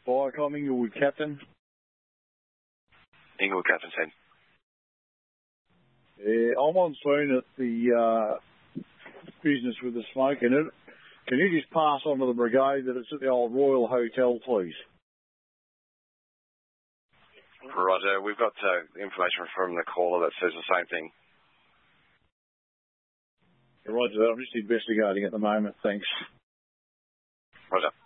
Viacom, Inglewood Captain. Inglewood Captain 10. Yeah, I'm on scene at the business with the smoke in it. Can you just pass on to the brigade that it's at the old Royal Hotel, please? Roger. We've got information from the caller that says the same thing. Yeah, roger that. I'm just investigating at the moment. Thanks. Roger.